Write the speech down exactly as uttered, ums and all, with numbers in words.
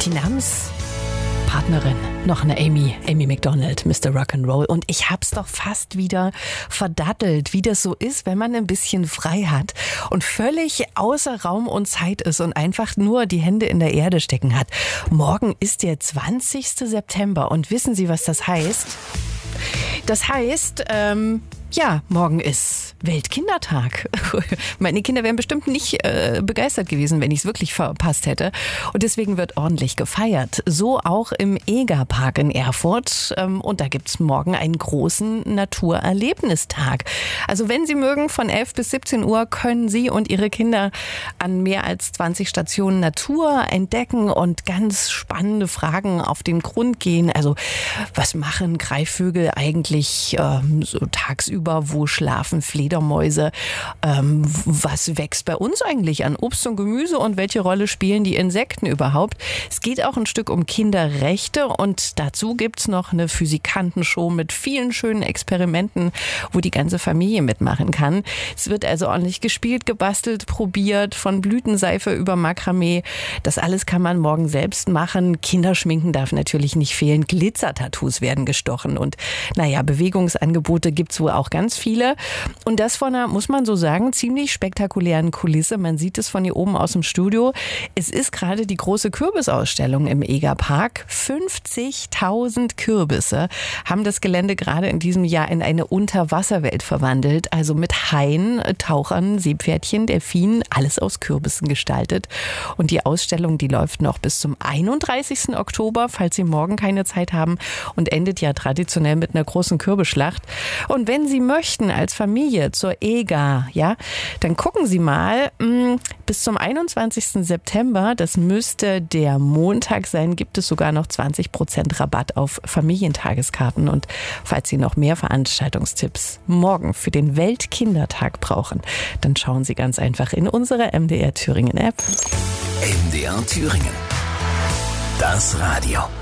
Die Namenspartnerin, noch eine Amy, Amy Macdonald, Mister Rock'n'Roll. Und ich hab's doch fast wieder verdattelt, wie das so ist, wenn man ein bisschen frei hat und völlig außer Raum und Zeit ist und einfach nur die Hände in der Erde stecken hat. Morgen ist der zwanzigster September und wissen Sie, was das heißt? Das heißt, ähm, ja, morgen ist Weltkindertag. Meine Kinder wären bestimmt nicht äh, begeistert gewesen, wenn ich es wirklich verpasst hätte. Und deswegen wird ordentlich gefeiert. So auch im Egerpark in Erfurt. Ähm, und da gibt's morgen einen großen Naturerlebnistag. Also wenn Sie mögen, von elf bis siebzehn Uhr können Sie und Ihre Kinder an mehr als zwanzig Stationen Natur entdecken und ganz spannende Fragen auf den Grund gehen. Also was machen Greifvögel eigentlich ähm, so tagsüber? Wo schlafen Fledermäuse? Ähm, was wächst bei uns eigentlich an Obst und Gemüse und welche Rolle spielen die Insekten überhaupt? Es geht auch ein Stück um Kinderrechte und dazu gibt's noch eine Physikantenshow mit vielen schönen Experimenten, wo die ganze Familie mitmachen kann. Es wird also ordentlich gespielt, gebastelt, probiert, von Blütenseife über Makramee. Das alles kann man morgen selbst machen. Kinderschminken darf natürlich nicht fehlen. Glitzertattoos werden gestochen und naja, Bewegungsangebote gibt's wohl auch ganz viele. Und das von einer, muss man so sagen, ziemlich spektakulären Kulisse. Man sieht es von hier oben aus dem Studio. Es ist gerade die große Kürbisausstellung im Egerpark. fünfzigtausend Kürbisse haben das Gelände gerade in diesem Jahr in eine Unterwasserwelt verwandelt. Also mit Haien, Tauchern, Seepferdchen, Delfinen, alles aus Kürbissen gestaltet. Und die Ausstellung, die läuft noch bis zum einunddreißigsten Oktober, falls Sie morgen keine Zeit haben, und endet ja traditionell mit einer großen Kürbisschlacht. Und wenn Sie möchten als Familie zur Eger, ja, dann gucken Sie mal, mh, bis zum einundzwanzigsten September, das müsste der Montag sein, gibt es sogar noch zwanzig Prozent Rabatt auf Familientageskarten. Und falls Sie noch mehr Veranstaltungstipps morgen für den Weltkindertag brauchen, dann schauen Sie ganz einfach in unsere M D R Thüringen App. M D R Thüringen. Das Radio.